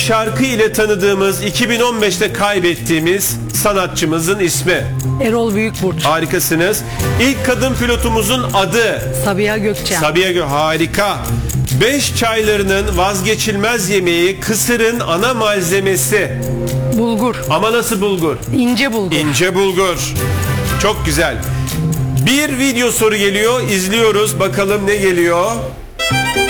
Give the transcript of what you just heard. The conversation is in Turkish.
Şarkı ile tanıdığımız, 2015'te kaybettiğimiz sanatçımızın ismi. Erol Büyükburç. Harikasınız. İlk kadın pilotumuzun adı. Sabiha Gökçen. Harika. 5 çaylarının vazgeçilmez yemeği, kısırın ana malzemesi. Bulgur. Ama nasıl bulgur? İnce bulgur. İnce bulgur. Çok güzel. Bir video soru geliyor. İzliyoruz. Bakalım ne geliyor?